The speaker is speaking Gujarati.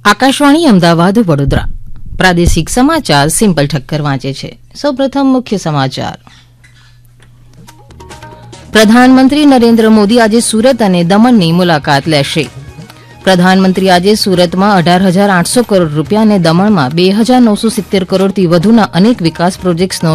આકાશવાણી અમદાવાદ વડોદરા પ્રાદેશિક સમાચાર સિમ્પલ ઠક્કર વાંચે છે. સૌપ્રથમ મુખ્ય સમાચાર. પ્રધાનમંત્રી નરેન્દ્ર મોદી આજે સુરત અને દમણની મુલાકાત લેશે. પ્રધાનમંત્રી આજે સુરતમાં 18,800 કરોડ રૂપિયા અને દમણમાં 2,970 કરોડથી વધુના અનેક વિકાસ પ્રોજેક્ટ્સનો